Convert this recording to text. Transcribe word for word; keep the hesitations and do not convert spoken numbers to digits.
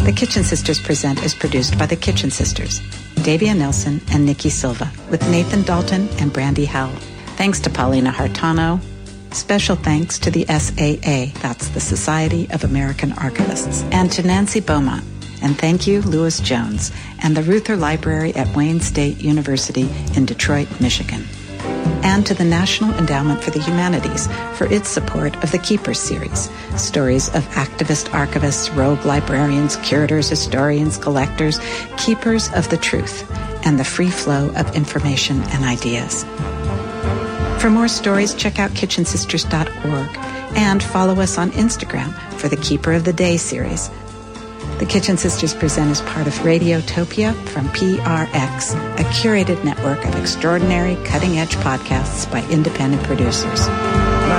The Kitchen Sisters Present is produced by the Kitchen Sisters, Davia Nelson and Nikki Silva, with Nathan Dalton and Brandy Howell. Thanks to Paulina Hartano. Special thanks to the S A A, that's the Society of American Archivists, and to Nancy Beaumont. And thank you, Lewis Jones, and the Reuther Library at Wayne State University in Detroit, Michigan. And to the National Endowment for the Humanities for its support of the Keepers series, stories of activist archivists, rogue librarians, curators, historians, collectors, keepers of the truth, and the free flow of information and ideas. For more stories, check out kitchen sisters dot org and follow us on Instagram for the Keeper of the Day series. The Kitchen Sisters Present is part of Radiotopia from P R X, a curated network of extraordinary, cutting-edge podcasts by independent producers.